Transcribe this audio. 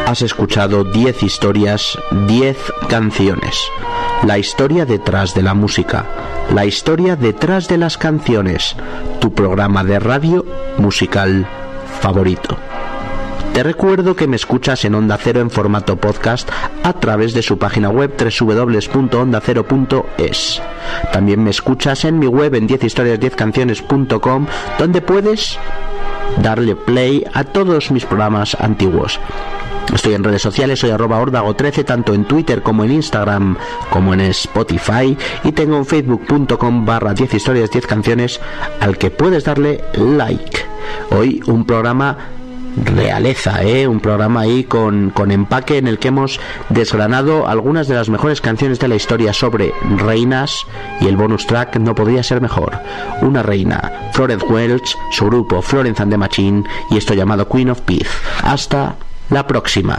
Has escuchado 10 historias, 10 canciones. La historia detrás de la música, la historia detrás de las canciones. Tu programa de radio musical favorito. Te recuerdo que me escuchas en Onda Cero en formato podcast a través de su página web www.ondacero.es. También me escuchas en mi web en 10historias10canciones.com, donde puedes darle play a todos mis programas antiguos. Estoy en redes sociales, soy @ordago13, tanto en Twitter como en Instagram, como en Spotify, y tengo un facebook.com/10historias10canciones al que puedes darle like. Hoy un programa realeza, un programa ahí con empaque, en el que hemos desgranado algunas de las mejores canciones de la historia sobre reinas, y el bonus track no podría ser mejor. Una reina, Florence Welch, su grupo Florence and the Machine, y esto llamado Queen of Peace. Hasta la próxima.